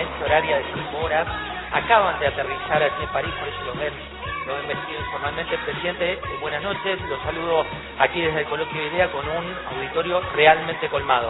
diferencia horaria de 5 horas. Acaban de aterrizar aquí en París, por eso lo ven vestido informalmente. Presidente, buenas noches. Los saludo aquí desde el Coloquio de Idea con un auditorio realmente colmado.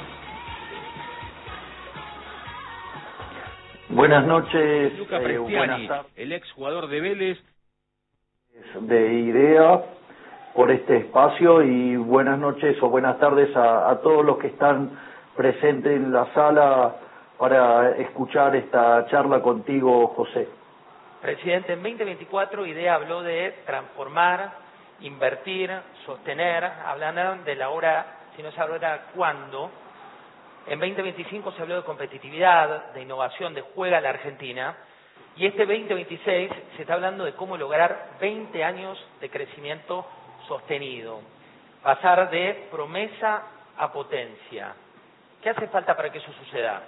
Buenas noches, Luca Prestiani, buenas tardes, el ex jugador de Vélez. De IDEA por este espacio y buenas noches o buenas tardes a todos los que están presentes en la sala para escuchar esta charla contigo, José. Presidente, en 2024 IDEA habló de transformar, invertir, sostener, hablaron de la hora, si no se habla cuándo. En 2025 se habló de competitividad, de innovación, de juega la Argentina. Y este 2026 se está hablando de cómo lograr 20 años de crecimiento sostenido. Pasar de promesa a potencia. ¿Qué hace falta para que eso suceda?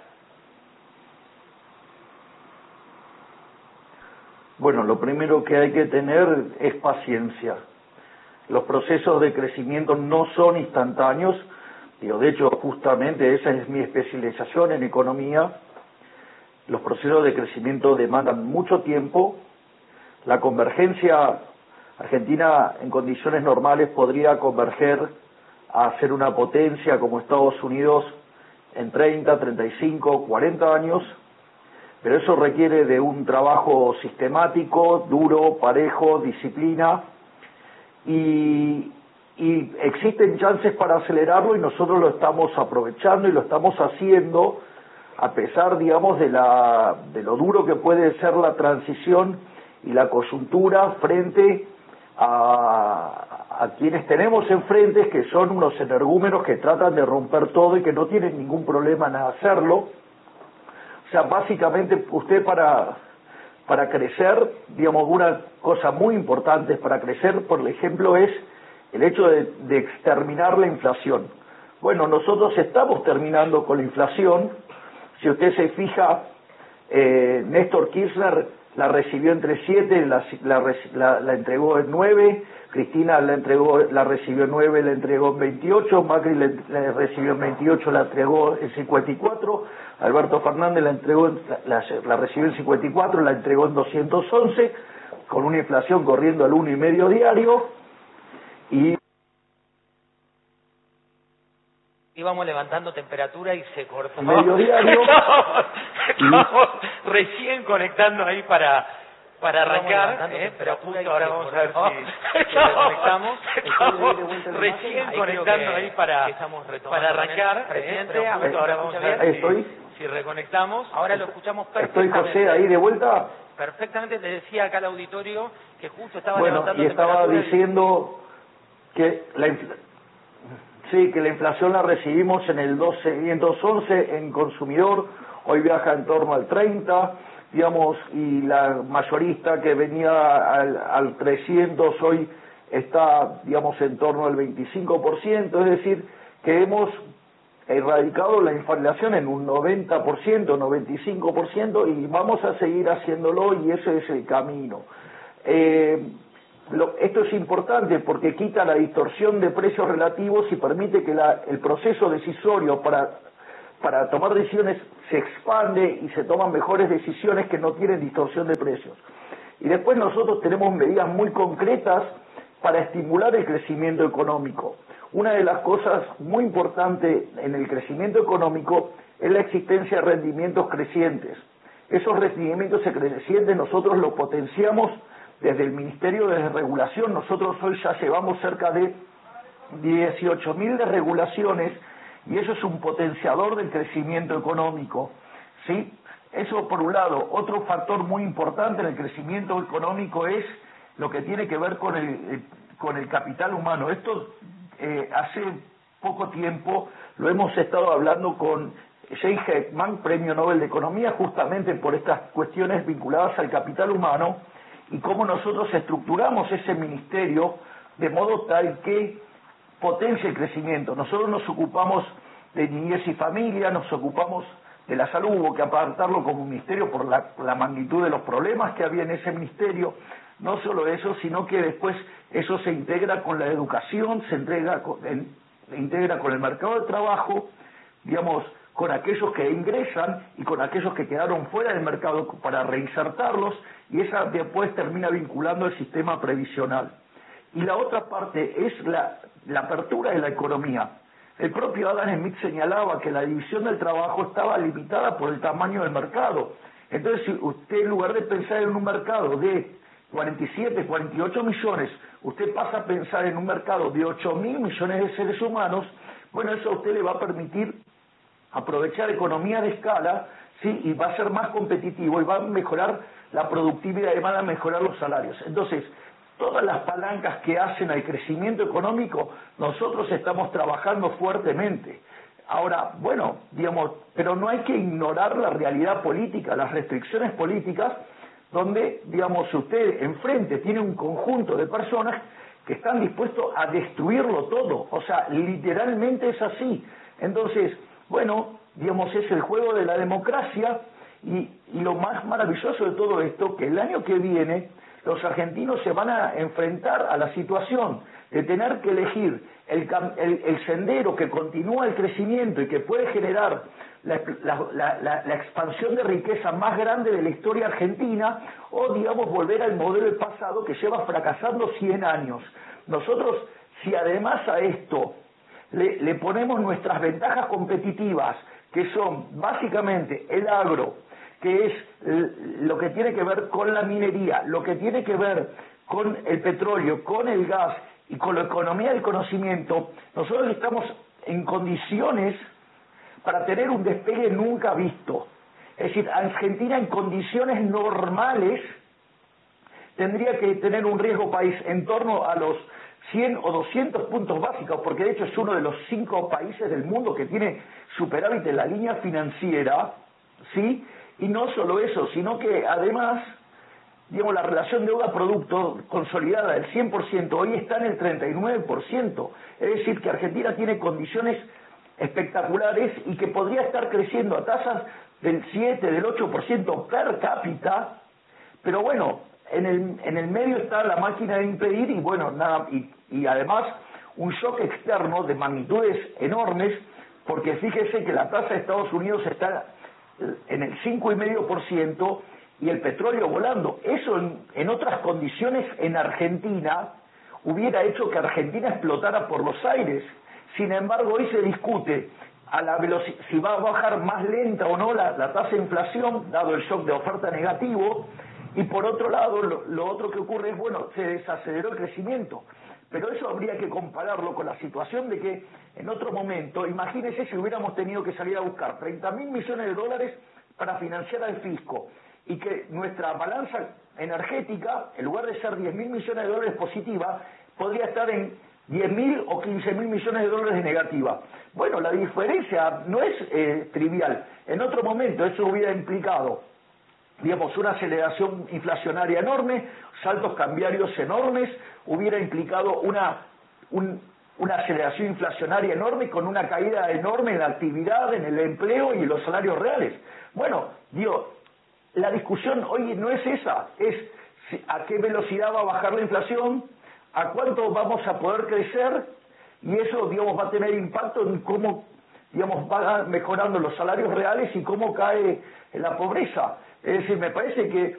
Bueno, lo primero que hay que tener es paciencia. Los procesos de crecimiento no son instantáneos. De hecho, justamente esa es mi especialización en economía. Los procesos de crecimiento demandan mucho tiempo. La convergencia argentina en condiciones normales podría converger a ser una potencia como Estados Unidos en 30, 35, 40 años, pero eso requiere de un trabajo sistemático, duro, parejo, disciplina, y existen chances para acelerarlo y nosotros lo estamos aprovechando y lo estamos haciendo a pesar, digamos, de lo duro que puede ser la transición y la coyuntura frente a quienes tenemos enfrente, que son unos energúmenos que tratan de romper todo y que no tienen ningún problema en hacerlo. O sea, básicamente usted para crecer, digamos, una cosa muy importante para crecer, por ejemplo, es el hecho de exterminar la inflación. Bueno, nosotros estamos terminando con la inflación. Si usted se fija, Néstor Kirchner la recibió entre 7, la entregó en 9, Cristina la recibió en 9, la entregó en 28, Macri la recibió en 28, la entregó en 54, Alberto Fernández la recibió en 54, la entregó en 211, con una inflación corriendo al 1,5 diario, y íbamos levantando temperatura y se cortó. Medio diario. Estamos recién conectando ahí para arrancar, pero justo ahora vamos a ver si reconectamos. Estamos recién conectando ahí para arrancar, presidente. Justo ahora vamos a ver si reconectamos. Ahora lo escuchamos perfectamente. ¿Estoy, José, ahí de vuelta? Perfectamente, le decía acá al auditorio que justo estaba levantando temperatura. Bueno, y estaba diciendo que la inflación la recibimos en el 211 en consumidor, hoy viaja en torno al 30, digamos, y la mayorista que venía al 300 hoy está, digamos, en torno al 25%, es decir, que hemos erradicado la inflación en un 90%, 95% y vamos a seguir haciéndolo y ese es el camino. Esto es importante porque quita la distorsión de precios relativos y permite que el proceso decisorio para tomar decisiones se expande y se toman mejores decisiones que no tienen distorsión de precios. Y después nosotros tenemos medidas muy concretas para estimular el crecimiento económico. Una de las cosas muy importantes en el crecimiento económico es la existencia de rendimientos crecientes. Esos rendimientos crecientes nosotros los potenciamos desde el Ministerio de Regulación. Nosotros hoy ya llevamos cerca de 18.000 de regulaciones y eso es un potenciador del crecimiento económico, ¿sí? Eso por un lado. Otro factor muy importante en el crecimiento económico es lo que tiene que ver con el capital humano. Esto hace poco tiempo lo hemos estado hablando con Jay Heckman, Premio Nobel de Economía, justamente por estas cuestiones vinculadas al capital humano, y cómo nosotros estructuramos ese ministerio de modo tal que potencie el crecimiento. Nosotros nos ocupamos de niñez y familia, nos ocupamos de la salud, hubo que apartarlo como un ministerio por la magnitud de los problemas que había en ese ministerio. No solo eso, sino que después eso se integra con la educación, se integra con el mercado de trabajo, digamos, con aquellos que ingresan y con aquellos que quedaron fuera del mercado para reinsertarlos, y esa después termina vinculando el sistema previsional. Y la otra parte es la apertura de la economía. El propio Adam Smith señalaba que la división del trabajo estaba limitada por el tamaño del mercado. Entonces, si usted, en lugar de pensar en un mercado de 47, 48 millones, usted pasa a pensar en un mercado de 8.000 millones de seres humanos, bueno, eso a usted le va a permitir aprovechar economía de escala, ¿sí? Y va a ser más competitivo y va a mejorar la productividad y van a mejorar los salarios. Entonces, todas las palancas que hacen al crecimiento económico, nosotros estamos trabajando fuertemente. Ahora, bueno, digamos, pero no hay que ignorar la realidad política, las restricciones políticas, donde, digamos, usted enfrente tiene un conjunto de personas que están dispuestos a destruirlo todo, o sea, literalmente es así. Entonces, bueno, digamos, es el juego de la democracia, y lo más maravilloso de todo esto, que el año que viene los argentinos se van a enfrentar a la situación de tener que elegir el sendero que continúa el crecimiento y que puede generar la expansión de riqueza más grande de la historia argentina, o, digamos, volver al modelo del pasado que lleva fracasando 100 años. Nosotros, si además a esto le ponemos nuestras ventajas competitivas, que son básicamente el agro, que es lo que tiene que ver con la minería, lo que tiene que ver con el petróleo, con el gas y con la economía del conocimiento, nosotros estamos en condiciones para tener un despegue nunca visto. Es decir, Argentina en condiciones normales tendría que tener un riesgo país en torno a los 100 o 200 puntos básicos, porque de hecho es uno de los 5 países del mundo que tiene superávit en la línea financiera, ¿sí? Y no solo eso, sino que además, digamos, la relación deuda-producto consolidada del 100% hoy está en el 39%. Es decir, que Argentina tiene condiciones espectaculares y que podría estar creciendo a tasas del 7, del 8% per cápita, pero bueno, en el medio está la máquina de impedir y bueno, nada, y además un shock externo de magnitudes enormes, porque fíjese que la tasa de Estados Unidos está en el 5,5% y el petróleo volando. Eso en otras condiciones en Argentina hubiera hecho que Argentina explotara por los aires. Sin embargo, hoy se discute a la si va a bajar más lenta o no la tasa de inflación, dado el shock de oferta negativo, y por otro lado, lo otro que ocurre es, bueno, se desaceleró el crecimiento. Pero eso habría que compararlo con la situación de que en otro momento, imagínese si hubiéramos tenido que salir a buscar 30.000 millones de dólares para financiar al fisco, y que nuestra balanza energética, en lugar de ser 10.000 millones de dólares positiva, podría estar en 10.000 o 15.000 millones de dólares de negativa. Bueno, la diferencia no es trivial. En otro momento eso hubiera implicado, digamos, una aceleración inflacionaria enorme, saltos cambiarios enormes, hubiera implicado una aceleración inflacionaria enorme con una caída enorme en la actividad, en el empleo y en los salarios reales. Bueno, digo, la discusión hoy no es esa, es a qué velocidad va a bajar la inflación, a cuánto vamos a poder crecer, y eso, digamos, va a tener impacto en cómo, digamos, va mejorando los salarios reales y cómo cae la pobreza. Es decir, me parece que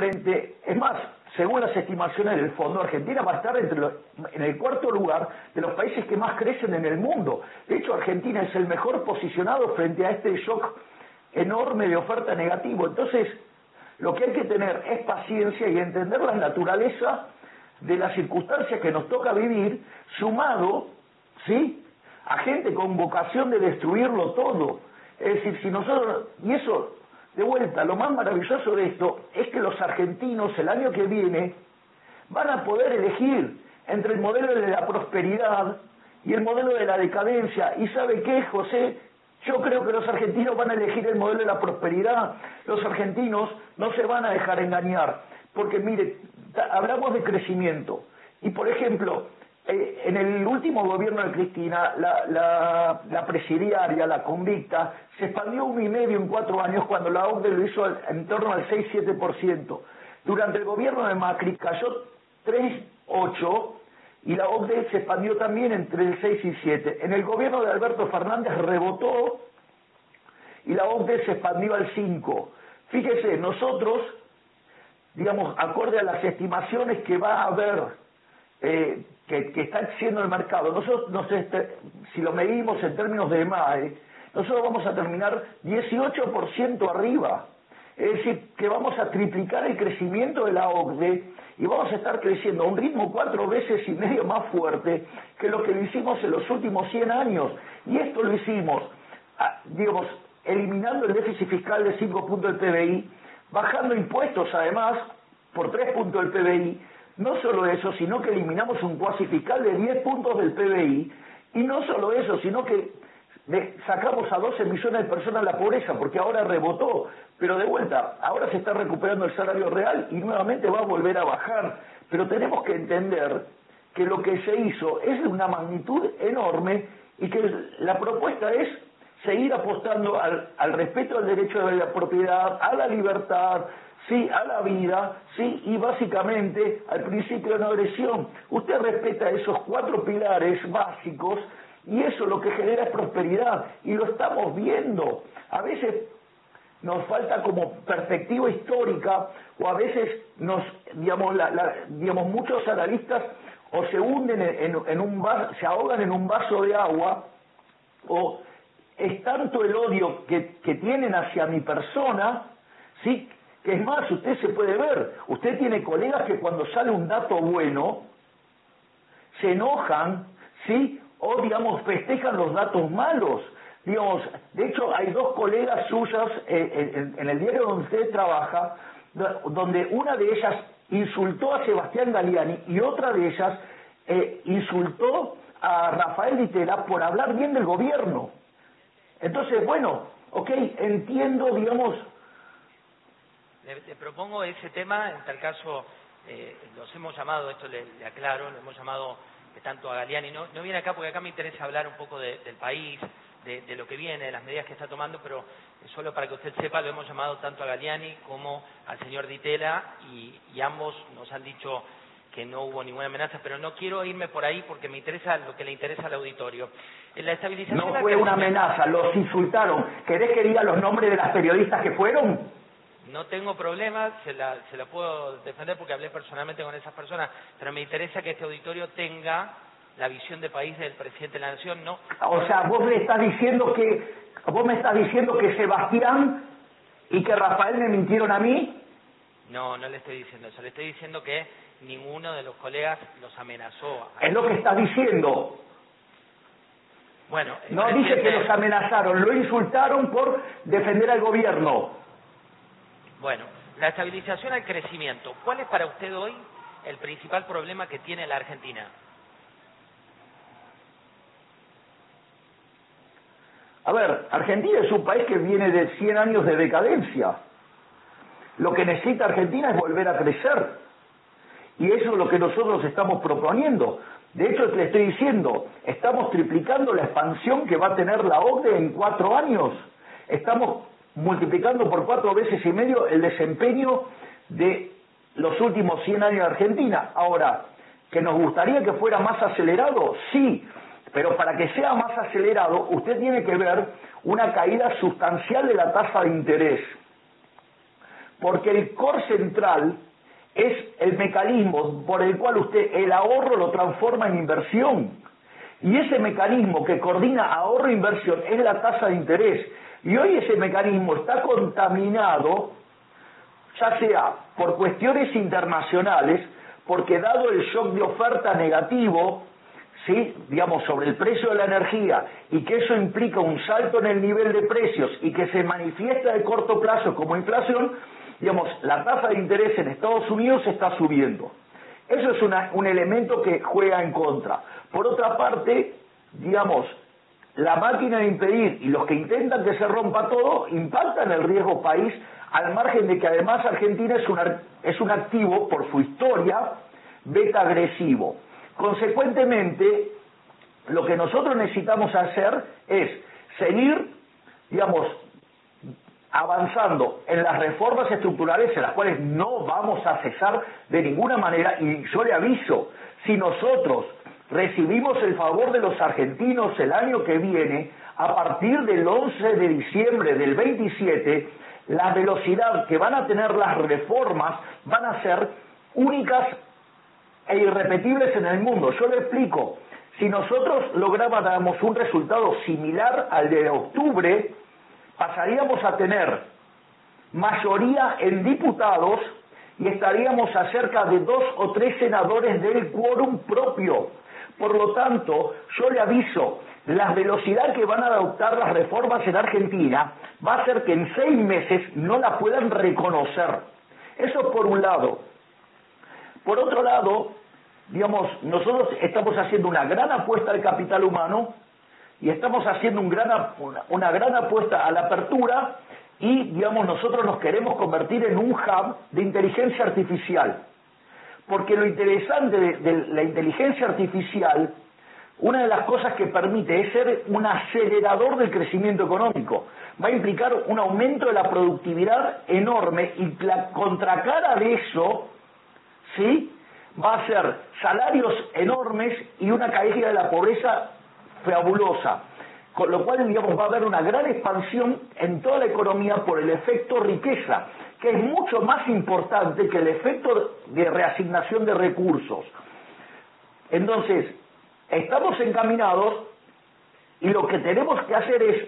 es más, según las estimaciones del Fondo, Argentina va a estar en el 4º lugar de los países que más crecen en el mundo. De hecho, Argentina es el mejor posicionado frente a este shock enorme de oferta negativo. Entonces, lo que hay que tener es paciencia y entender la naturaleza de las circunstancias que nos toca vivir, sumado, ¿sí?, a gente con vocación de destruirlo todo. Es decir, si nosotros, y eso, de vuelta, lo más maravilloso de esto es que los argentinos el año que viene van a poder elegir entre el modelo de la prosperidad y el modelo de la decadencia. ¿Y sabe qué, José? Yo creo que los argentinos van a elegir el modelo de la prosperidad. Los argentinos no se van a dejar engañar, porque mire, hablamos de crecimiento, y por ejemplo, en el último gobierno de Cristina, la presidiaria, la convicta, se expandió 1,5 en 4 años, cuando la OCDE lo hizo en torno al 6-7%. Durante el gobierno de Macri cayó 3,8%, y la OCDE se expandió también entre el 6 y 7. En el gobierno de Alberto Fernández rebotó y la OCDE se expandió al 5%. Fíjese, nosotros, digamos, acorde a las estimaciones que va a haber, que está haciendo el mercado, nosotros, si lo medimos en términos de MAE, nosotros vamos a terminar 18% arriba. Es decir, que vamos a triplicar el crecimiento de la OCDE y vamos a estar creciendo a un ritmo 4,5 veces más fuerte que lo que lo hicimos en los últimos 100 años. Y esto lo hicimos, digamos, eliminando el déficit fiscal de 5 puntos del PBI, bajando impuestos además por 3 puntos del PBI, no solo eso, sino que eliminamos un cuasi fiscal de 10 puntos del PBI, y no solo eso, sino que sacamos a 12 millones de personas de la pobreza, porque ahora rebotó, pero de vuelta, ahora se está recuperando el salario real y nuevamente va a volver a bajar. Pero tenemos que entender que lo que se hizo es de una magnitud enorme y que la propuesta es seguir apostando al respeto al derecho de la propiedad, a la libertad, sí, a la vida, sí, y básicamente al principio de no agresión. Usted respeta esos 4 pilares básicos y eso lo que genera es prosperidad, y lo estamos viendo. A veces nos falta como perspectiva histórica, o a veces digamos, muchos analistas o se hunden en un vaso, se ahogan en un vaso de agua, o es tanto el odio que tienen hacia mi persona, ¿sí? Que es más, usted se puede ver, usted tiene colegas que cuando sale un dato bueno, se enojan, ¿sí? O, digamos, festejan los datos malos. Digamos, de hecho, hay 2 colegas suyas en el diario donde usted trabaja, donde una de ellas insultó a Sebastián Galiani y otra de ellas insultó a Rafael Ditela por hablar bien del gobierno. Entonces, bueno, ok, entiendo, digamos... Le propongo ese tema, en tal caso, los hemos llamado, esto le aclaro, lo hemos llamado tanto a Galiani, no viene acá porque acá me interesa hablar un poco del país, de lo que viene, de las medidas que está tomando, pero solo para que usted sepa, lo hemos llamado tanto a Galiani como al señor Ditela y ambos nos han dicho que no hubo ninguna amenaza, pero no quiero irme por ahí porque me interesa lo que le interesa al auditorio. La estabilización... No fue una amenaza, los insultaron. ¿Querés que diga los nombres de las periodistas que fueron? No tengo problema, se la puedo defender porque hablé personalmente con esas personas, pero me interesa que este auditorio tenga la visión de país del presidente de la Nación, ¿no? O sea, vos me estás diciendo que Sebastián y que Rafael me mintieron a mí. No le estoy diciendo eso, le estoy diciendo que ninguno de los colegas los amenazó. Es lo que estás diciendo. Bueno, no dice que los amenazaron, lo insultaron por defender al gobierno. Bueno, la estabilización al crecimiento. ¿Cuál es para usted hoy el principal problema que tiene la Argentina? A ver, Argentina es un país que viene de 100 años de decadencia. Lo que necesita Argentina es volver a crecer. Y eso es lo que nosotros estamos proponiendo. De hecho, le estoy diciendo, estamos triplicando la expansión que va a tener la OCDE en 4 años. Estamos multiplicando por 4,5 veces el desempeño de los últimos 100 años de Argentina. Ahora, ¿que nos gustaría que fuera más acelerado? Sí, pero para que sea más acelerado, usted tiene que ver una caída sustancial de la tasa de interés. Porque el core central es el mecanismo por el cual usted el ahorro lo transforma en inversión. Y ese mecanismo que coordina ahorro e inversión es la tasa de interés. Y hoy ese mecanismo está contaminado, ya sea por cuestiones internacionales, porque dado el shock de oferta negativo, ¿sí? Digamos, sobre el precio de la energía, y que eso implica un salto en el nivel de precios y que se manifiesta de corto plazo como inflación, digamos, la tasa de interés en Estados Unidos está subiendo. Eso es un elemento que juega en contra. Por otra parte, digamos, la máquina de impedir y los que intentan que se rompa todo impactan el riesgo país, al margen de que además Argentina es un activo, por su historia, beta agresivo. Consecuentemente, lo que nosotros necesitamos hacer es seguir, digamos, avanzando en las reformas estructurales en las cuales no vamos a cesar de ninguna manera, y yo le aviso, si nosotros recibimos el favor de los argentinos el año que viene, a partir del 11 de diciembre del 27, la velocidad que van a tener las reformas van a ser únicas e irrepetibles en el mundo. Yo le explico, si nosotros lográramos un resultado similar al de octubre, pasaríamos a tener mayoría en diputados y estaríamos a cerca de 2 o 3 senadores del quórum propio. Por lo tanto, yo le aviso, la velocidad que van a adoptar las reformas en Argentina va a hacer que en 6 meses no la puedan reconocer. Eso por un lado. Por otro lado, digamos, nosotros estamos haciendo una gran apuesta al capital humano y estamos haciendo una gran apuesta a la apertura y, digamos, nosotros nos queremos convertir en un hub de inteligencia artificial. Porque lo interesante de la inteligencia artificial, una de las cosas que permite es ser un acelerador del crecimiento económico. Va a implicar un aumento de la productividad enorme y la contracara de eso, ¿sí?, va a ser salarios enormes y una caída de la pobreza fabulosa. Con lo cual, digamos, va a haber una gran expansión en toda la economía por el efecto riqueza, que es mucho más importante que el efecto de reasignación de recursos. Entonces, estamos encaminados y lo que tenemos que hacer es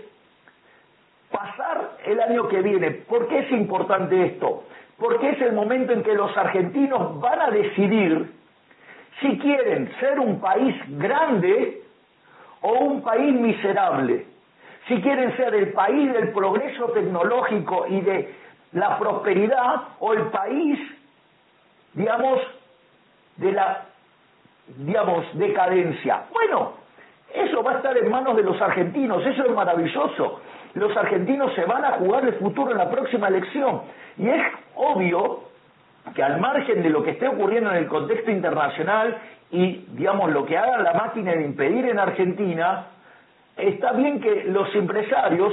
pasar el año que viene. ¿Por qué es importante esto? Porque es el momento en que los argentinos van a decidir si quieren ser un país grande o un país miserable, si quieren ser el país del progreso tecnológico y de la prosperidad o el país, digamos, de la, decadencia. Bueno, eso va a estar en manos de los argentinos, eso es maravilloso. Los argentinos se van a jugar el futuro en la próxima elección. Y es obvio que al margen de lo que esté ocurriendo en el contexto internacional y, digamos, lo que haga la máquina de impedir en Argentina, está bien que los empresarios,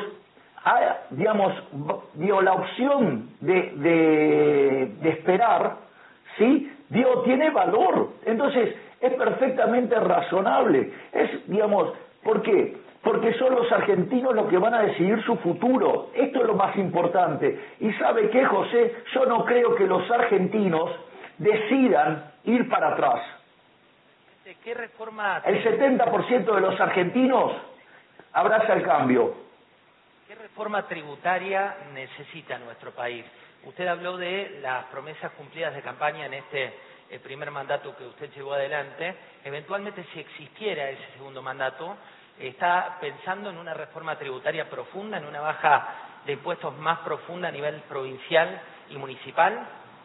la opción de esperar, ¿sí?, tiene valor. Entonces, es perfectamente razonable. ¿Por qué? Porque son los argentinos los que van a decidir su futuro. Esto es lo más importante. ¿Y sabe qué, José? Yo no creo que los argentinos decidan ir para atrás. ¿Qué reforma? El 70% de los argentinos abraza el cambio. ¿Qué reforma tributaria necesita nuestro país? Usted habló de las promesas cumplidas de campaña en este primer mandato que usted llevó adelante. Eventualmente, si existiera ese segundo mandato, ¿está pensando en una reforma tributaria profunda, en una baja de impuestos más profunda a nivel provincial y municipal?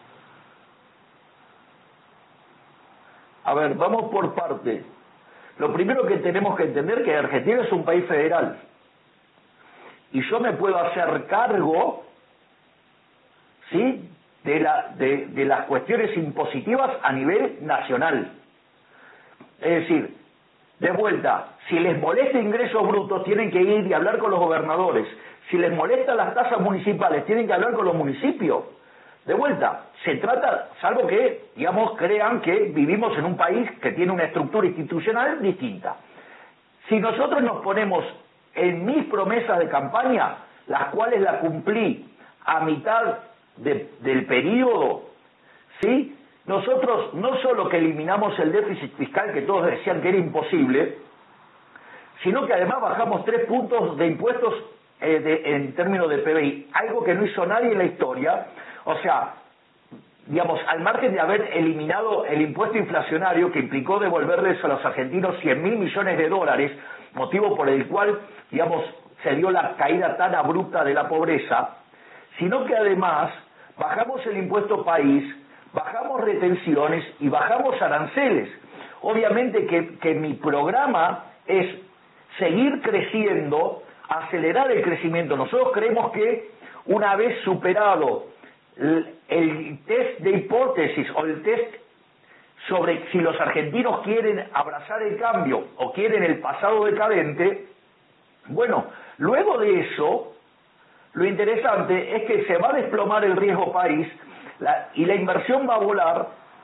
A ver, vamos por parte. Lo primero que tenemos que entender es que Argentina es un país federal. Y yo me puedo hacer cargo, ¿sí?, de las cuestiones impositivas a nivel nacional. Es decir, de vuelta, si les molesta ingresos brutos, tienen que ir y hablar con los gobernadores. Si les molestan las tasas municipales, tienen que hablar con los municipios. De vuelta, se trata, salvo que, crean que vivimos en un país que tiene una estructura institucional distinta. Si nosotros nos ponemos en mis promesas de campaña, las cuales las cumplí a mitad del periodo, ¿sí?, nosotros no solo que eliminamos el déficit fiscal, que todos decían que era imposible, sino que además bajamos 3 puntos de impuestos en términos de PBI, algo que no hizo nadie en la historia. O sea, al margen de haber eliminado el impuesto inflacionario que implicó devolverles a los argentinos 100.000 millones de dólares, motivo por el cual, se dio la caída tan abrupta de la pobreza, sino que además bajamos el impuesto país, bajamos retenciones y bajamos aranceles. Obviamente que mi programa es seguir creciendo, acelerar el crecimiento. Nosotros creemos que una vez superado el test de hipótesis o el test sobre si los argentinos quieren abrazar el cambio o quieren el pasado decadente, bueno, luego de eso, lo interesante es que se va a desplomar el riesgo país y la inversión va a volar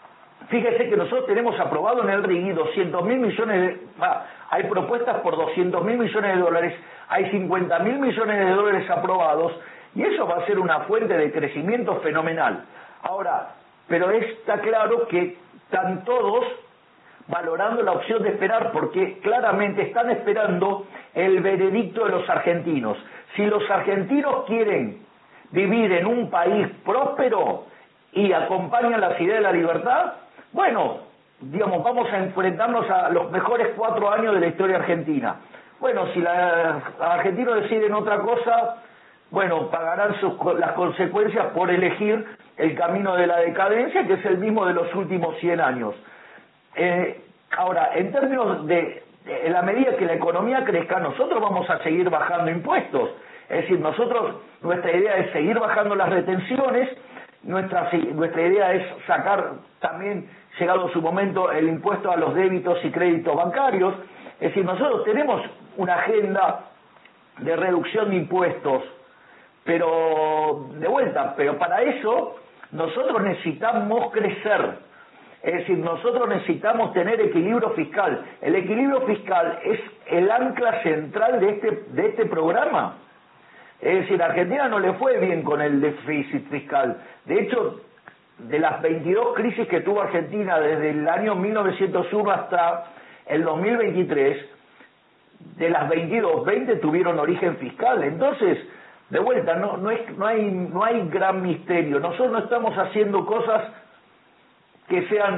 Fíjese que nosotros tenemos aprobado en el RIGI 200.000 millones de... hay propuestas por 200.000 millones de dólares, hay 50.000 millones de dólares aprobados, y eso va a ser una fuente de crecimiento fenomenal. Ahora, pero está claro que están todos valorando la opción de esperar, porque claramente están esperando el veredicto de los argentinos. Si los argentinos quieren vivir en un país próspero y acompañan las ideas de la libertad, bueno, digamos, vamos a enfrentarnos a los mejores 4 años de la historia argentina. Bueno, si los argentinos deciden otra cosa, bueno, pagarán las consecuencias por elegir el camino de la decadencia, que es el mismo de los últimos 100 años. Ahora, en términos de en la medida que la economía crezca, nosotros vamos a seguir bajando impuestos. Es decir, nuestra idea es seguir bajando las retenciones, nuestra idea es sacar también, llegado su momento, el impuesto a los débitos y créditos bancarios. Es decir, nosotros tenemos una agenda de reducción de impuestos, pero para eso nosotros necesitamos crecer. Es decir, nosotros necesitamos tener equilibrio fiscal. El equilibrio fiscal es el ancla central de este programa. Es decir, a Argentina no le fue bien con el déficit fiscal. De hecho, de las 22 crisis que tuvo Argentina desde el año 1901 hasta el 2023, de las 22, 20 tuvieron origen fiscal. Entonces, de vuelta, no hay gran misterio. Nosotros no estamos haciendo cosas que sean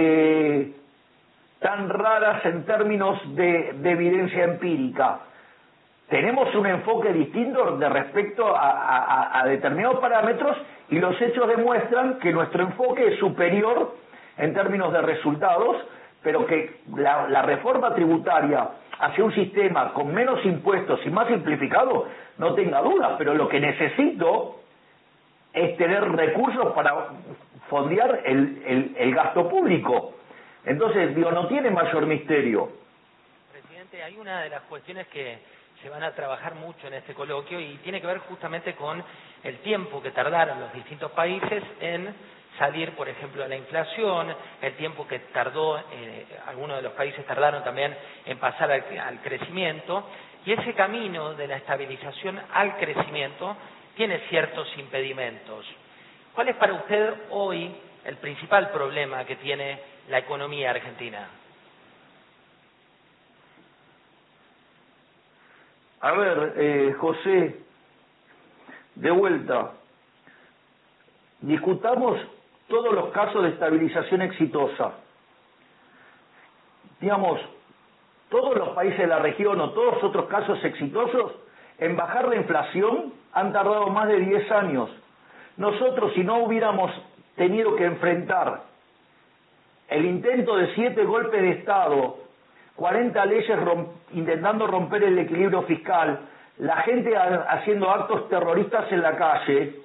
tan raras en términos de evidencia empírica. Tenemos un enfoque distinto de respecto a determinados parámetros, y los hechos demuestran que nuestro enfoque es superior en términos de resultados, pero que la reforma tributaria hacia un sistema con menos impuestos y más simplificado, no tenga duda, pero lo que necesito es tener recursos para fondear el gasto público. Entonces, no tiene mayor misterio. Presidente, hay una de las cuestiones que se van a trabajar mucho en este coloquio y tiene que ver justamente con el tiempo que tardaron los distintos países en salir, por ejemplo, de la inflación, el tiempo que tardó, algunos de los países tardaron también en pasar al crecimiento, y ese camino de la estabilización al crecimiento tiene ciertos impedimentos. ¿Cuál es para usted hoy el principal problema que tiene la economía argentina? A ver, José, de vuelta, discutamos todos los casos de estabilización exitosa. Digamos, todos los países de la región o todos los otros casos exitosos en bajar la inflación han tardado más de 10 años. Nosotros, si no hubiéramos tenido que enfrentar el intento de 7 golpes de Estado, 40 leyes intentando romper el equilibrio fiscal, la gente haciendo actos terroristas en la calle,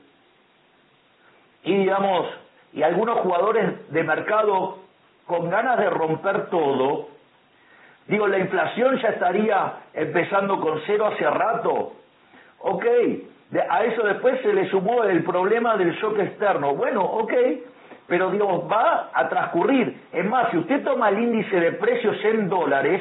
y algunos jugadores de mercado con ganas de romper todo, la inflación ya estaría empezando con 0 hace rato. Ok, a eso después se le sumó el problema del shock externo. Bueno, ok, pero va a transcurrir. Es más, si usted toma el índice de precios en dólares,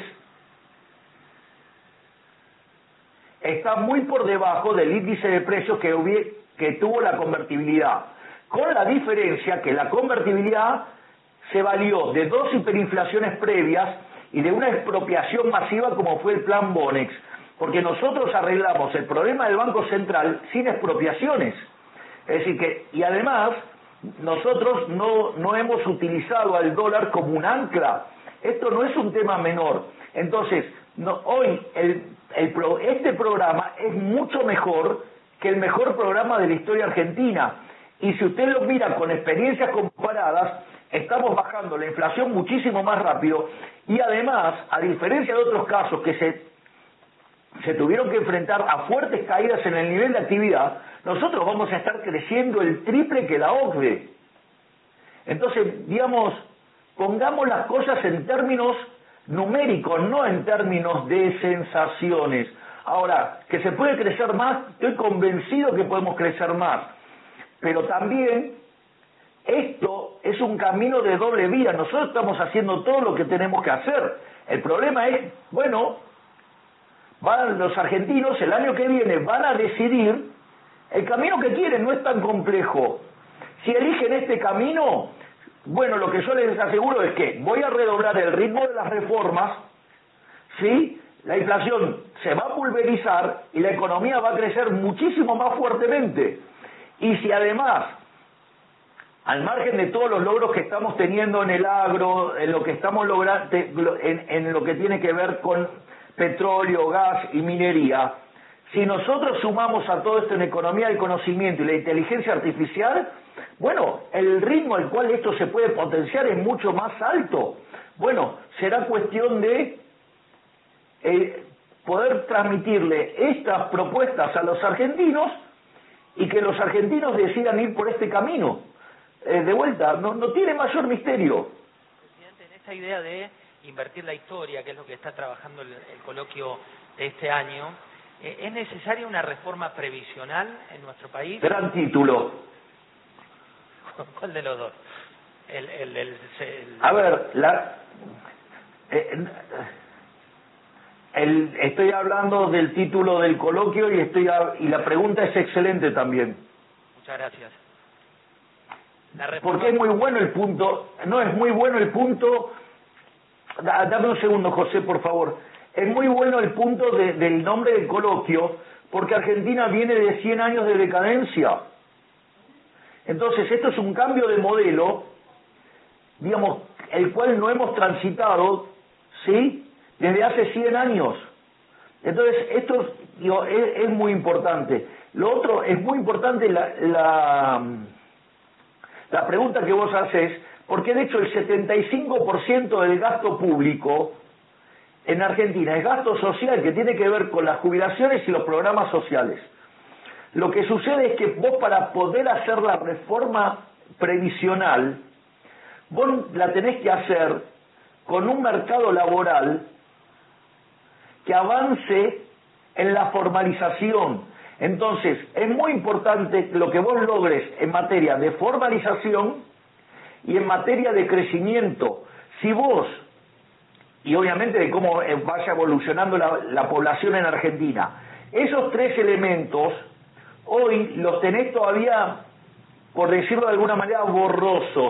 está muy por debajo del índice de precios que tuvo la convertibilidad, con la diferencia que la convertibilidad se valió de 2 hiperinflaciones previas y de una expropiación masiva como fue el plan Bonex, porque nosotros arreglamos el problema del Banco Central sin expropiaciones. Es decir y además nosotros no hemos utilizado al dólar como un ancla. Esto no es un tema menor. Entonces, hoy este programa es mucho mejor que el mejor programa de la historia argentina. Y si usted lo mira con experiencias comparadas, estamos bajando la inflación muchísimo más rápido, y además, a diferencia de otros casos que se tuvieron que enfrentar a fuertes caídas en el nivel de actividad, nosotros vamos a estar creciendo el triple que la OCDE. Entonces, pongamos las cosas en términos numéricos, no en términos de sensaciones. Ahora, que se puede crecer más, estoy convencido que podemos crecer más, pero también esto es un camino de doble vía. Nosotros estamos haciendo todo lo que tenemos que hacer. El problema es, bueno, los argentinos el año que viene van a decidir el camino que quieren, no es tan complejo. Si eligen este camino, bueno, lo que yo les aseguro es que voy a redoblar el ritmo de las reformas, ¿sí? La inflación se va a pulverizar y la economía va a crecer muchísimo más fuertemente. Y si además, al margen de todos los logros que estamos teniendo en el agro, en lo que estamos logrando, en lo que tiene que ver con petróleo, gas y minería, si nosotros sumamos a todo esto en economía del conocimiento y la inteligencia artificial, bueno, el ritmo al cual esto se puede potenciar es mucho más alto. Bueno, será cuestión de poder transmitirle estas propuestas a los argentinos y que los argentinos decidan ir por este camino. De vuelta, no tiene mayor misterio. Presidente, en esa idea de invertir la historia, que es lo que está trabajando el coloquio de este año, ¿es necesaria una reforma previsional en nuestro país? Gran título. ¿Cuál de los dos? A ver, estoy hablando del título del coloquio y la pregunta es excelente también. Muchas gracias. Porque es muy bueno el punto, no es muy bueno el punto, dame un segundo José por favor, es muy bueno el punto del nombre del coloquio, porque Argentina viene de 100 años de decadencia. Entonces esto es un cambio de modelo, digamos, el cual no hemos transitado, ¿sí?, desde hace 100 años. Entonces esto es muy importante. Lo otro, es muy importante la pregunta que vos haces, porque de hecho el 75% del gasto público en Argentina es gasto social que tiene que ver con las jubilaciones y los programas sociales. Lo que sucede es que vos, para poder hacer la reforma previsional, vos la tenés que hacer con un mercado laboral que avance en la formalización. Entonces, es muy importante lo que vos logres en materia de formalización y en materia de crecimiento. Si vos, y obviamente de cómo vaya evolucionando la población en Argentina, esos tres elementos, hoy los tenés todavía, por decirlo de alguna manera, borrosos.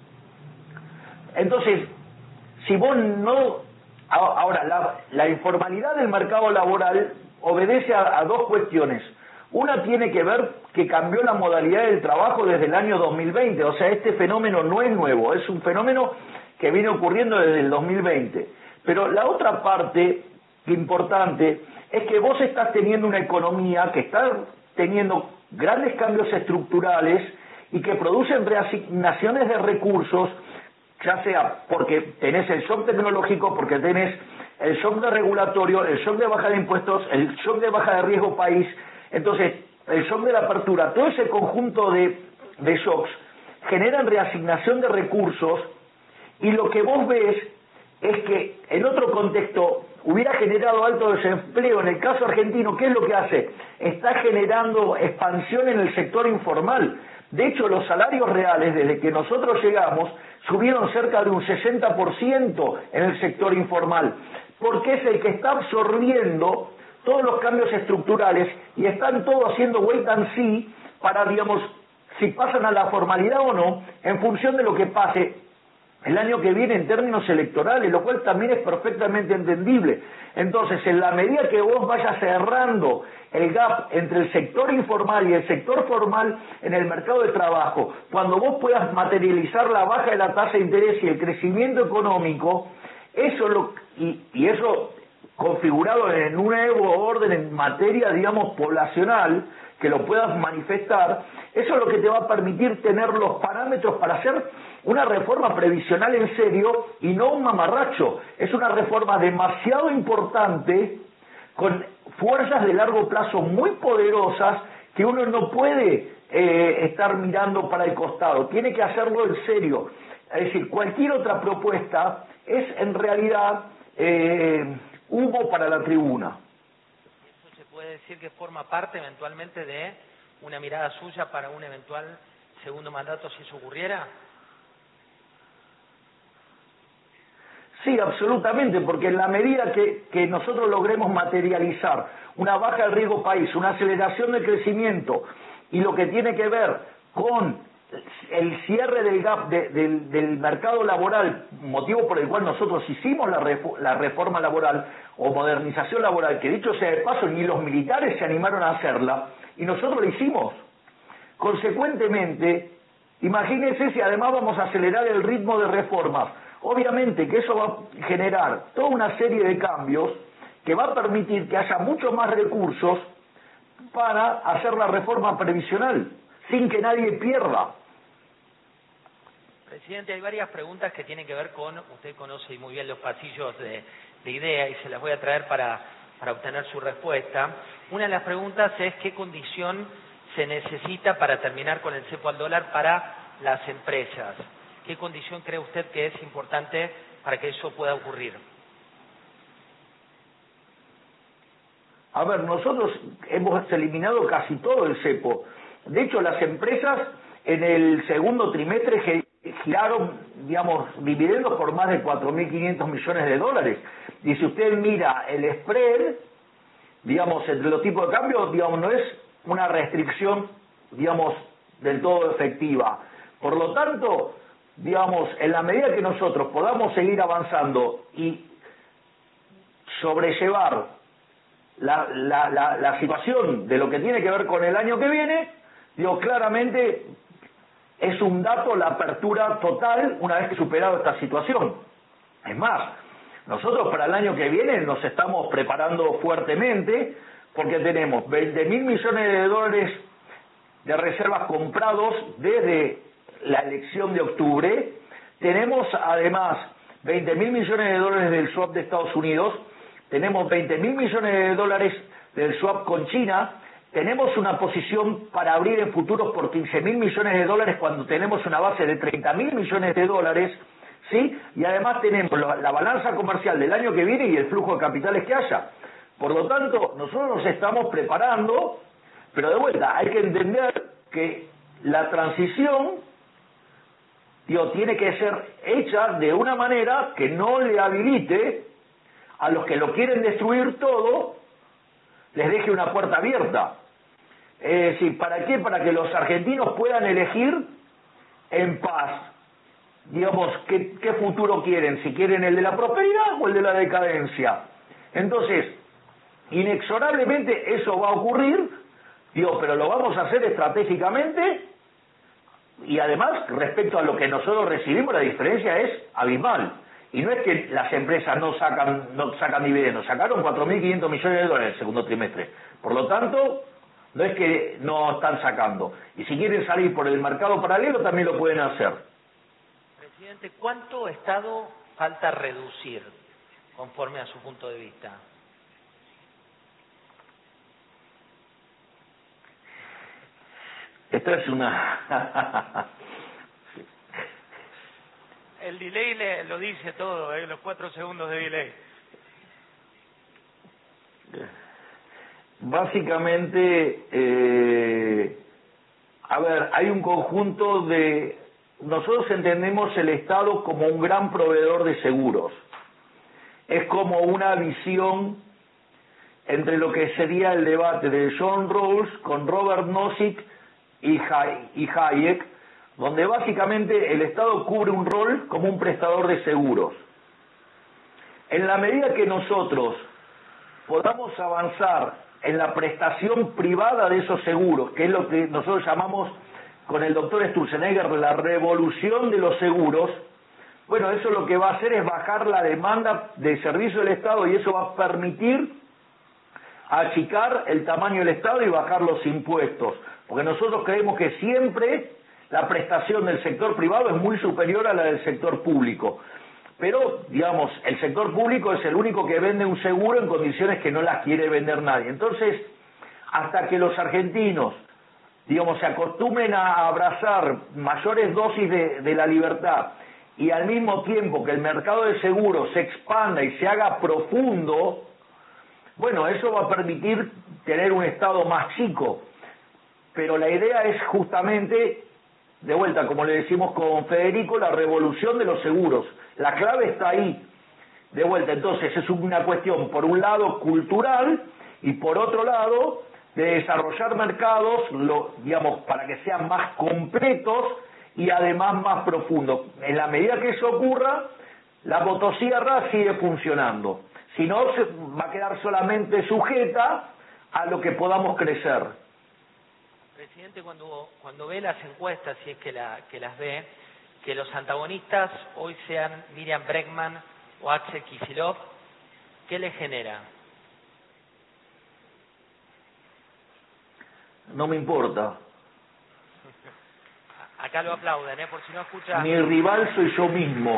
Entonces, si vos no... Ahora, la informalidad del mercado laboral obedece a dos cuestiones. Una tiene que ver que cambió la modalidad del trabajo desde el año 2020, o sea, este fenómeno no es nuevo, es un fenómeno que viene ocurriendo desde el 2020. Pero la otra parte importante es que vos estás teniendo una economía que está teniendo grandes cambios estructurales y que producen reasignaciones de recursos, ya sea porque tenés el shock tecnológico, porque tenés el shock de regulatorio, el shock de baja de impuestos, el shock de baja de riesgo país. Entonces, el shock de la apertura, todo ese conjunto de shocks generan reasignación de recursos, y lo que vos ves es que en otro contexto hubiera generado alto desempleo. En el caso argentino, ¿qué es lo que hace? Está generando expansión en el sector informal. De hecho, los salarios reales, desde que nosotros llegamos, subieron cerca de un 60% en el sector informal, porque es el que está absorbiendo todos los cambios estructurales y están todos haciendo wait and see para, digamos, si pasan a la formalidad o no, en función de lo que pase el año que viene en términos electorales, lo cual también es perfectamente entendible. Entonces, en la medida que vos vayas cerrando el gap entre el sector informal y el sector formal en el mercado de trabajo, cuando vos puedas materializar la baja de la tasa de interés y el crecimiento económico, eso y eso configurado en un nuevo orden en materia, digamos, poblacional, que lo puedas manifestar, eso es lo que te va a permitir tener los parámetros para hacer una reforma previsional en serio y no un mamarracho. Es una reforma demasiado importante, con fuerzas de largo plazo muy poderosas, que uno no puede estar mirando para el costado, tiene que hacerlo en serio. Es decir, cualquier otra propuesta es en realidad humo para la tribuna. ¿Eso se puede decir que forma parte eventualmente de una mirada suya para un eventual segundo mandato si eso ocurriera? Sí, absolutamente, porque en la medida que nosotros logremos materializar una baja del riesgo país, una aceleración del crecimiento y lo que tiene que ver con el cierre del gap del mercado laboral, motivo por el cual nosotros hicimos la reforma laboral o modernización laboral, que dicho sea de paso, ni los militares se animaron a hacerla, y nosotros la hicimos. Consecuentemente, imagínense si además vamos a acelerar el ritmo de reformas. Obviamente que eso va a generar toda una serie de cambios que va a permitir que haya muchos más recursos para hacer la reforma previsional, sin que nadie pierda. Presidente, hay varias preguntas que tienen que ver con, usted conoce muy bien los pasillos de IDEA y se las voy a traer para obtener su respuesta. Una de las preguntas es qué condición se necesita para terminar con el cepo al dólar para las empresas. ¿Qué condición cree usted que es importante para que eso pueda ocurrir? A ver, nosotros hemos eliminado casi todo el cepo. De hecho, las empresas en el segundo trimestre giraron, digamos, dividendos por más de 4.500 millones de dólares. Y si usted mira el spread, digamos, entre los tipos de cambio, digamos, no es una restricción, digamos, del todo efectiva. Por lo tanto, digamos, en la medida que nosotros podamos seguir avanzando y sobrellevar la situación de lo que tiene que ver con el año que viene, digo, claramente es un dato la apertura total una vez que superado esta situación. Es más, nosotros para el año que viene nos estamos preparando fuertemente porque tenemos 20.000 millones de dólares de reservas comprados desde la elección de octubre. Tenemos además 20.000 millones de dólares del swap de Estados Unidos, tenemos 20.000 millones de dólares del swap con China, tenemos una posición para abrir en futuros por 15.000 millones de dólares cuando tenemos una base de 30.000 millones de dólares, ¿sí? Y además tenemos la balanza comercial del año que viene y el flujo de capitales que haya. Por lo tanto, nosotros nos estamos preparando, pero de vuelta, hay que entender que la transición, tiene que ser hecha de una manera que no le habilite a los que lo quieren destruir todo, les deje una puerta abierta. Es decir, ¿para qué? Para que los argentinos puedan elegir en paz, digamos, qué futuro quieren, si quieren el de la prosperidad o el de la decadencia. Entonces, inexorablemente eso va a ocurrir, pero lo vamos a hacer estratégicamente y además, respecto a lo que nosotros recibimos, la diferencia es abismal. Y no es que las empresas no sacan dividendos, sacaron 4.500 millones de dólares el segundo trimestre. Por lo tanto, no es que no están sacando. Y si quieren salir por el mercado paralelo, también lo pueden hacer. Presidente, ¿cuánto Estado falta reducir, conforme a su punto de vista? Esto es una... El delay lo dice todo, los 4 segundos de delay. Básicamente, a ver, hay un conjunto de... Nosotros entendemos el Estado como un gran proveedor de seguros. Es como una visión entre lo que sería el debate de John Rawls con Robert Nozick y Hayek, donde básicamente el Estado cubre un rol como un prestador de seguros. En la medida que nosotros podamos avanzar en la prestación privada de esos seguros, que es lo que nosotros llamamos con el doctor Sturzenegger la revolución de los seguros, bueno, eso lo que va a hacer es bajar la demanda de servicio del Estado y eso va a permitir achicar el tamaño del Estado y bajar los impuestos, porque nosotros creemos que siempre la prestación del sector privado es muy superior a la del sector público. Pero, digamos, el sector público es el único que vende un seguro en condiciones que no las quiere vender nadie. Entonces, hasta que los argentinos, digamos, se acostumbren a abrazar mayores dosis de la libertad y al mismo tiempo que el mercado de seguros se expanda y se haga profundo, bueno, eso va a permitir tener un Estado más chico. Pero la idea es justamente de vuelta, como le decimos con Federico, la revolución de los seguros. La clave está ahí. De vuelta, entonces es una cuestión, por un lado, cultural, y por otro lado, de desarrollar mercados, digamos, para que sean más completos y además más profundos. En la medida que eso ocurra, la motosierra sigue funcionando. Si no, va a quedar solamente sujeta a lo que podamos crecer. Presidente, cuando ve las encuestas, si es que las ve, que los antagonistas hoy sean Miriam Bregman o Axel Kicillof, ¿qué le genera? No me importa. Acá lo aplauden, por si no escucha. Mi rival soy yo mismo.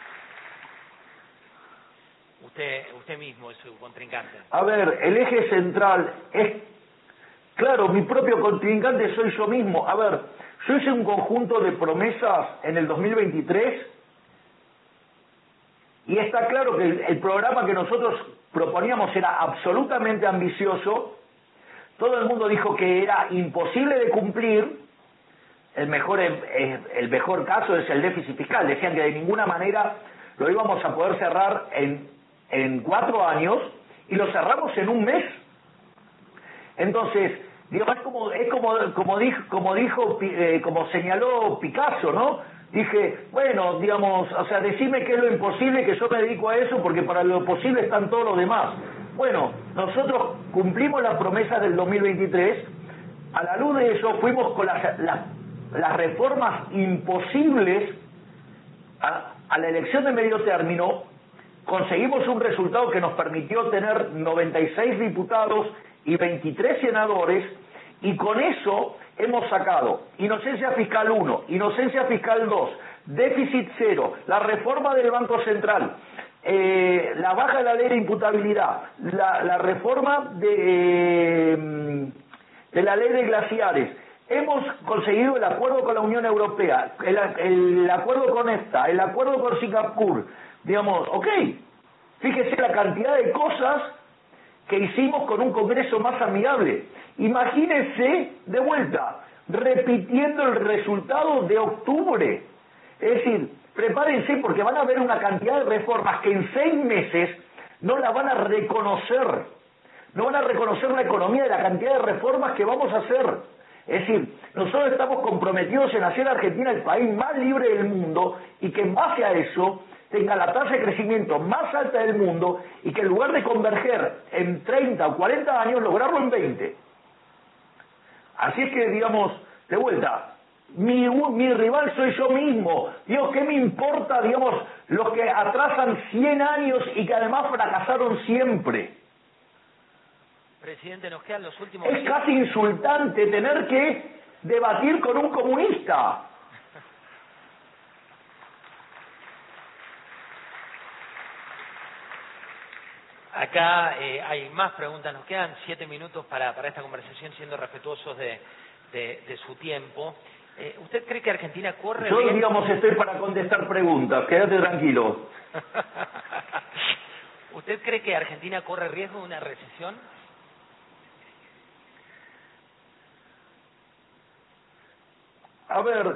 Usted mismo es su contrincante. A ver, el eje central es, claro, mi propio contrincante soy yo mismo. A ver, yo hice un conjunto de promesas en el 2023 y está claro que el programa que nosotros proponíamos era absolutamente ambicioso. Todo el mundo dijo que era imposible de cumplir. El mejor caso es el déficit fiscal. Decían que de ninguna manera lo íbamos a poder cerrar en 4 años y lo cerramos en un mes. Entonces, digamos, como señaló Picasso, ¿no? Dije, bueno, digamos, o sea, decime qué es lo imposible, que yo me dedico a eso, porque para lo posible están todos los demás. Bueno, nosotros cumplimos las promesas del 2023, a la luz de eso fuimos con las reformas imposibles a la elección de medio término, conseguimos un resultado que nos permitió tener 96 diputados y 23 senadores, y con eso hemos sacado inocencia fiscal 1, inocencia fiscal 2, déficit 0, la reforma del Banco Central, la baja de la ley de imputabilidad, la reforma de la ley de glaciares. Hemos conseguido el acuerdo con la Unión Europea, el acuerdo con EFTA, el acuerdo con Singapur. Digamos, ok, fíjese la cantidad de cosas que hicimos con un Congreso más amigable. Imagínense, de vuelta, repitiendo el resultado de octubre. Es decir, prepárense porque van a haber una cantidad de reformas que en 6 meses no la van a reconocer. No van a reconocer la economía de la cantidad de reformas que vamos a hacer. Es decir, nosotros estamos comprometidos en hacer a Argentina el país más libre del mundo y que en base a eso tenga la tasa de crecimiento más alta del mundo y que en lugar de converger en 30 o 40 años, lograrlo en 20. Así es que, digamos, de vuelta, mi rival soy yo mismo. Digo, ¿qué me importa, digamos, los que atrasan 100 años y que además fracasaron siempre? Presidente, nos quedan los últimos... Es casi insultante tener que debatir con un comunista. Acá hay más preguntas, nos quedan 7 minutos para esta conversación, siendo respetuosos de su tiempo. ¿Usted cree que Argentina corre Yo, riesgo? digamos, estoy para contestar preguntas, quédate tranquilo. ¿Usted cree que Argentina corre riesgo de una recesión? A ver,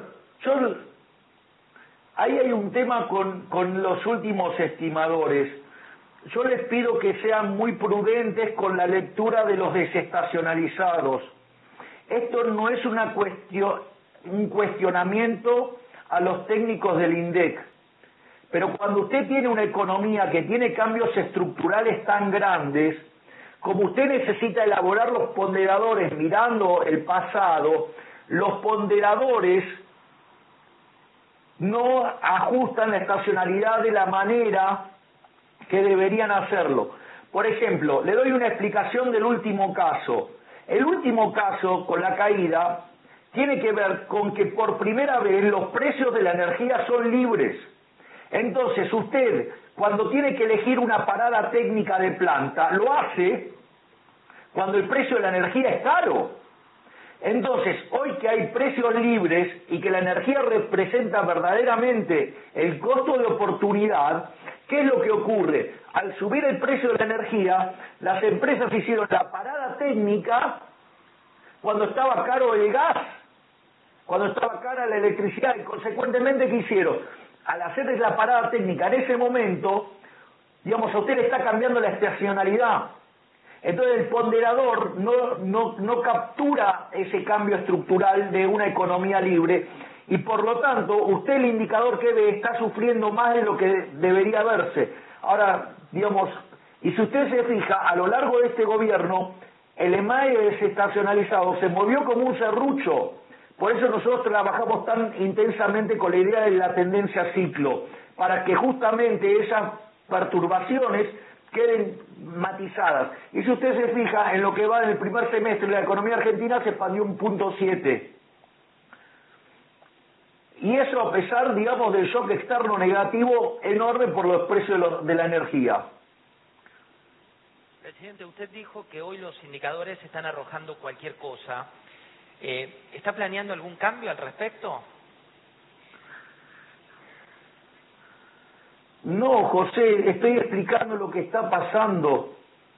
ahí hay un tema con los últimos estimadores. Yo les pido que sean muy prudentes con la lectura de los desestacionalizados. Esto no es un cuestionamiento a los técnicos del INDEC. Pero cuando usted tiene una economía que tiene cambios estructurales tan grandes, como usted necesita elaborar los ponderadores mirando el pasado, los ponderadores no ajustan la estacionalidad de la manera que deberían hacerlo. Por ejemplo, le doy una explicación del último caso. El último caso con la caída tiene que ver con que por primera vez los precios de la energía son libres. Entonces usted, cuando tiene que elegir una parada técnica de planta, lo hace cuando el precio de la energía es caro. Entonces, hoy que hay precios libres y que la energía representa verdaderamente el costo de oportunidad, ¿qué es lo que ocurre? Al subir el precio de la energía, las empresas hicieron la parada técnica cuando estaba caro el gas. cuando estaba cara la electricidad, y consecuentemente, ¿qué hicieron? Al hacerles la parada técnica en ese momento, digamos, a usted le está cambiando la estacionalidad. Entonces el ponderador no captura ese cambio estructural de una economía libre, y por lo tanto usted, el indicador que ve, está sufriendo más de lo que debería verse. Ahora, digamos, y si usted se fija, a lo largo de este gobierno, el EMAE desestacionalizado se movió como un serrucho. Por eso nosotros trabajamos tan intensamente con la idea de la tendencia ciclo, para que justamente esas perturbaciones queden matizadas. Y si usted se fija, en lo que va del primer semestre, la economía argentina se expandió 1.7. Y eso a pesar, digamos, del shock externo negativo enorme por los precios de la energía. Presidente, usted dijo que hoy los indicadores están arrojando cualquier cosa. ¿Está planeando algún cambio al respecto? No, José, estoy explicando lo que está pasando.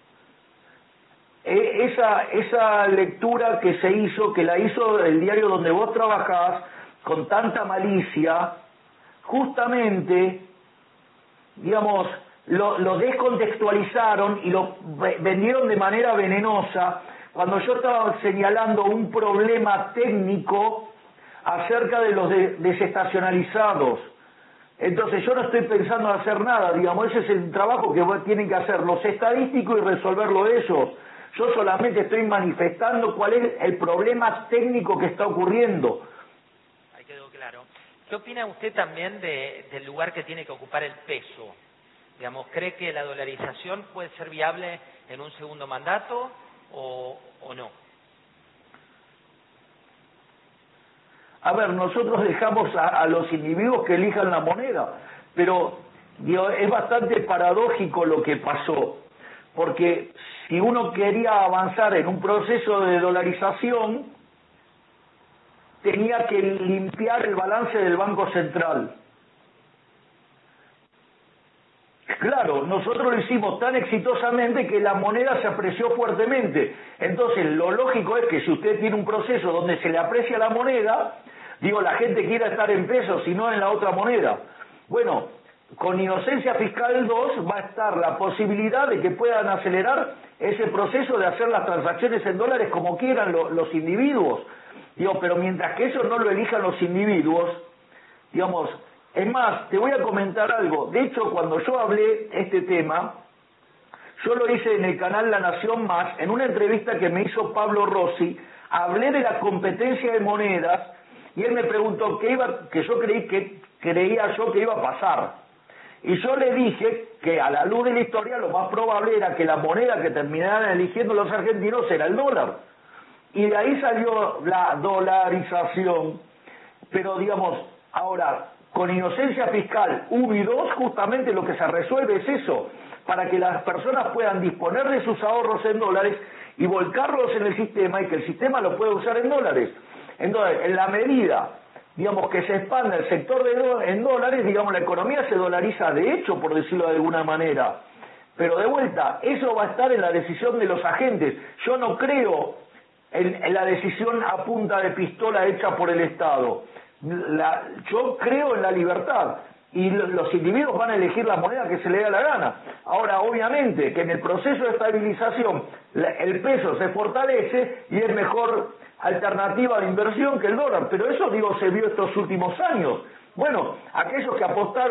Esa lectura que se hizo, que la hizo el diario donde vos trabajás, con tanta malicia, justamente, digamos, lo descontextualizaron y lo vendieron de manera venenosa, cuando yo estaba señalando un problema técnico acerca de los desestacionalizados. Entonces yo no estoy pensando en hacer nada, digamos, ese es el trabajo que tienen que hacer los estadísticos y resolverlo ellos. Yo solamente estoy manifestando cuál es el problema técnico que está ocurriendo. Ahí quedó claro. ¿Qué opina usted también del lugar que tiene que ocupar el peso? Digamos, ¿cree que la dolarización puede ser viable en un segundo mandato o no? A ver, nosotros dejamos a los individuos que elijan la moneda, pero digo, es bastante paradójico lo que pasó, porque si uno quería avanzar en un proceso de dolarización, tenía que limpiar el balance del Banco Central. Claro, nosotros lo hicimos tan exitosamente que la moneda se apreció fuertemente. Entonces, lo lógico es que si usted tiene un proceso donde se le aprecia la moneda, digo, la gente quiera estar en pesos y no en la otra moneda. Bueno, con Inocencia Fiscal 2 va a estar la posibilidad de que puedan acelerar ese proceso de hacer las transacciones en dólares como quieran los individuos. Digo, pero mientras que eso no lo elijan los individuos, digamos, es más, te voy a comentar algo. De hecho, cuando yo hablé este tema, yo lo hice en el canal La Nación Más, en una entrevista que me hizo Pablo Rossi, hablé de la competencia de monedas, y él me preguntó que yo creía yo que iba a pasar. Y yo le dije que a la luz de la historia lo más probable era que la moneda que terminaran eligiendo los argentinos era el dólar. Y de ahí salió la dolarización. Pero digamos, ahora, con Inocencia Fiscal UBI 2, justamente lo que se resuelve es eso, para que las personas puedan disponer de sus ahorros en dólares y volcarlos en el sistema y que el sistema lo pueda usar en dólares. Entonces, en la medida, digamos, que se expanda el sector en dólares, digamos, la economía se dolariza de hecho, por decirlo de alguna manera. Pero de vuelta, eso va a estar en la decisión de los agentes. Yo no creo en la decisión a punta de pistola hecha por el Estado. Yo creo en la libertad y los individuos van a elegir la moneda que se les dé la gana. Ahora, obviamente, que en el proceso de estabilización el peso se fortalece y es mejor alternativa de inversión que el dólar, pero eso, digo, se vio estos últimos años. Bueno, aquellos que apostaron